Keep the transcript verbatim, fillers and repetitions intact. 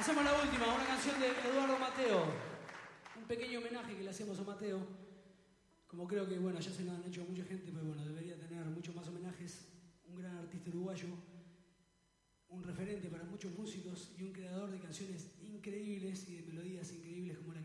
Hacemos la última, una canción de Eduardo Mateo. Un pequeño homenaje que le hacemos a Mateo. Como creo que, bueno, ya se lo han hecho mucha gente, pero bueno, debería tener muchos más homenajes. Un gran artista uruguayo, un referente para muchos músicos y un creador de canciones increíbles y de melodías increíbles como la